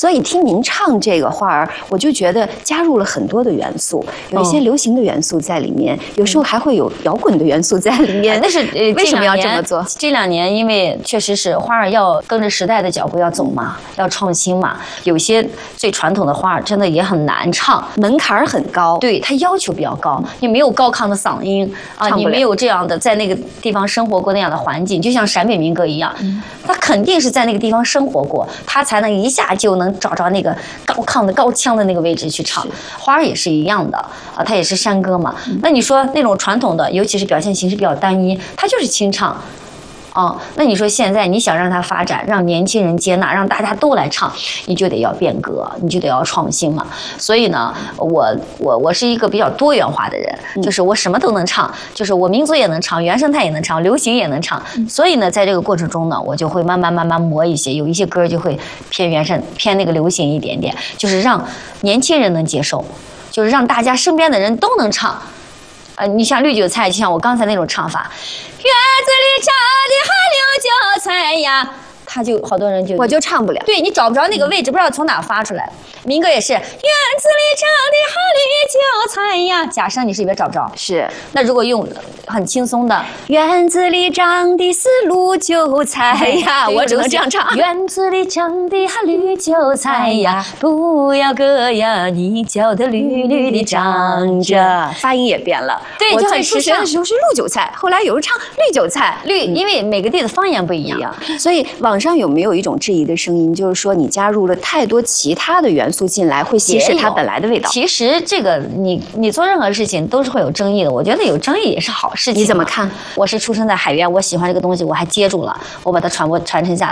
所以听您唱这个画儿，我就觉得加入了很多的元素，有一些流行的元素在里面，有时候还会有摇滚的元素在里面。 但是为什么要这么做？ 这2年因为确实是花儿要跟着时代的脚步要走嘛，要创新嘛。有些最传统的花儿真的也很难唱， 门槛很高， 对它要求比较高，你没有高亢的嗓音啊，你没有这样的在那个地方生活过那样的环境，就像陕北民歌一样，他肯定是在那个地方生活过，他才能一下就能找着那个高亢的高腔的那个位置去唱。花儿也是一样的啊，它也是山歌嘛。那你说那种传统的，尤其是表现形式比较单一，它就是清唱。那你说现在你想让它发展，让年轻人接纳，让大家都来唱，你就得要变革，你就得要创新嘛。所以呢，我是一个比较多元化的人，就是我什么都能唱，就是我民族也能唱，原生态也能唱，流行也能唱。所以呢，在这个过程中呢，我就会慢慢磨一些，有一些歌就会偏原生，偏那个流行一点点，就是让年轻人能接受，就是让大家身边的人都能唱。你像绿韭菜，就像我刚才那种唱法，院子里长的哈绿韭菜呀，他就好多人就我就唱不了， 对你找不着那个位置，不知道从哪发出来。民歌也是，院子里长的哈绿韭菜呀，假声你是不是找不着？ 是。 那如果用很轻松的， 院子里长的是绿韭菜呀，我只能这样唱。 院子里长的哈绿韭菜呀，不要割呀，你叫的绿绿的长着。 发音也变了， 对，就很时尚的时候是绿韭菜，后来有人唱绿韭菜， 因为每个地的方言不一样， 所以网上有没有一种质疑的声音，就是说你加入了太多其他的元素进来，会稀释它本来的味道？ 其实这个你做任何事情都是会有争议的，我觉得有争议也是好事情。 你怎么看？ 我是出生在海边，我喜欢这个东西，我还接住了，我把它传承下来。